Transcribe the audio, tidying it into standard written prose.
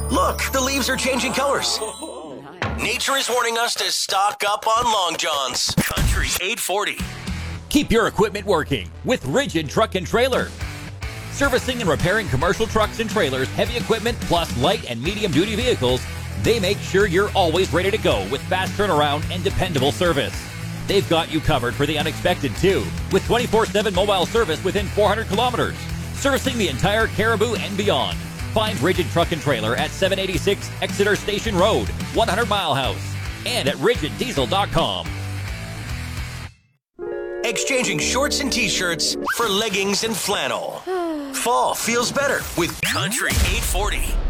Look, the leaves are changing colors. Nature is warning us to stock up on Long Johns. Country 840. Keep your equipment working with Rigid Truck and Trailer. Servicing and repairing commercial trucks and trailers, heavy equipment, plus light and medium duty vehicles, they make sure you're always ready to go with fast turnaround and dependable service. They've got you covered for the unexpected too, with 24/7 mobile service within 400 kilometers, servicing the entire Caribou and beyond. Find Rigid Truck and Trailer at 786 Exeter Station Road, 100 Mile House, and at rigiddiesel.com. Exchanging shorts and t-shirts for leggings and flannel. Fall feels better with Country 840.